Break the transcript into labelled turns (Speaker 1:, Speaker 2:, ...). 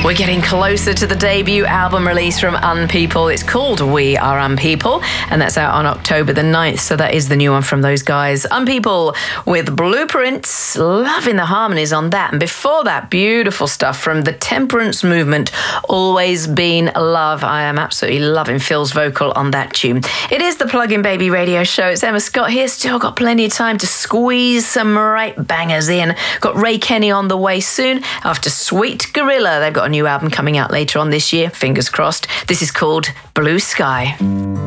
Speaker 1: We're getting closer to the debut album release from Unpeople. It's called We Are Unpeople, and that's out on October the 9th, so that is the new one from those guys. Unpeople with Blueprints, loving the harmonies on that. And before that, beautiful stuff from the Temperance Movement, Always Been Love. I am absolutely loving Phil's vocal on that tune. It is the Plug-in Baby radio show. It's Emma Scott here. Still got plenty of time to squeeze some right bangers in. Got Ray Kenny on the way soon after Sweet Gorilla. They've got a new album coming out later on this year. Fingers crossed. This is called Blue Sky.